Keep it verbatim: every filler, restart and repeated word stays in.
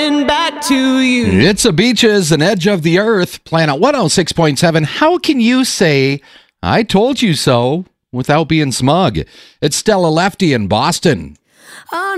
coming back to you. It's a Beaches, an edge of the earth, Planet one oh six point seven. How can you say, I told you so, without being smug? It's Stella Lefty in Boston. On